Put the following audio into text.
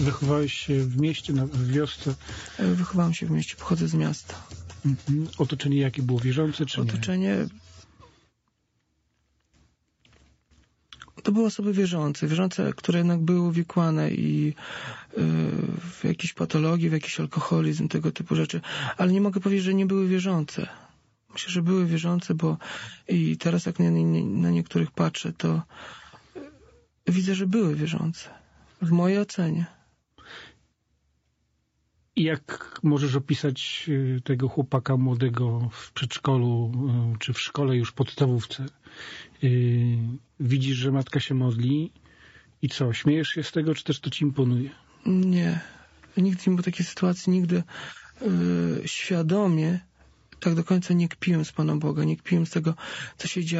Wychowałeś się w mieście, w wiosce? Wychowałem się w mieście, pochodzę z miasta. Otoczenie jakie było? Wierzące czy nie? Otoczenie... To były osoby wierzące, które jednak były uwikłane i w jakieś patologii, w jakiś alkoholizm, tego typu rzeczy. Ale nie mogę powiedzieć, że nie były wierzące. Myślę, że były wierzące, bo i teraz jak na niektórych patrzę, to widzę, że były wierzące. W mojej ocenie. I jak możesz opisać tego chłopaka młodego w przedszkolu, czy w szkole już podstawówce? Widzisz, że matka się modli i co? Śmiejesz się z tego, czy też to ci imponuje? Nie. Nigdy nie było takiej sytuacji, nigdy świadomie tak do końca nie kpiłem z Pana Boga, nie kpiłem z tego, co się dzieje.